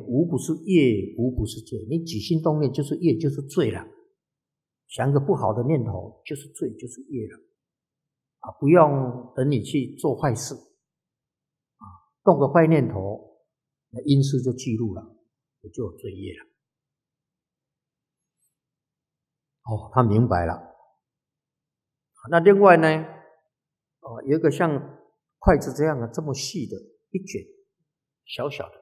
无不是业，无不是罪。你起心动念就是业，就是罪了。想个不好的念头就是罪，就是业了。不用等你去做坏事，动个坏念头，那因事就记录了，也就有罪业了。他明白了。那另外呢，有一个像筷子这样的这么细的一卷，小小的，